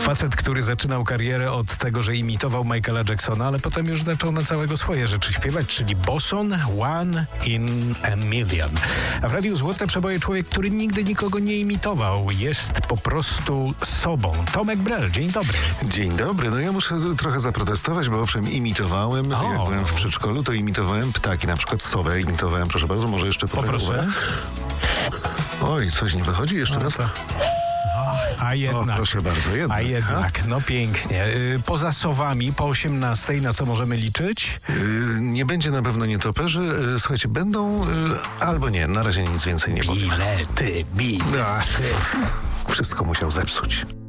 Facet, który zaczynał karierę od tego, że imitował Michaela Jacksona, ale potem już zaczął na całego swoje rzeczy śpiewać, czyli Boson, One in a Million. A w Radiu Złote Przeboje człowiek, który nigdy nikogo nie imitował. Jest po prostu sobą. Tomek Brel, dzień dobry. Dzień dobry. No ja muszę trochę zaprotestować, bo owszem, imitowałem. Jak byłem w przedszkolu, to imitowałem ptaki, na przykład sowę imitowałem. Proszę bardzo, może jeszcze Poproszę. Oj, coś nie wychodzi? Jeszcze raz? A jednak. O, proszę bardzo, jednak. A jednak, no pięknie. Poza sowami, po 18, na co możemy liczyć? Nie będzie na pewno nietoperzy. Słuchajcie, będą albo nie. Na razie nic więcej nie powiem. Bilety. Wszystko musiał zepsuć.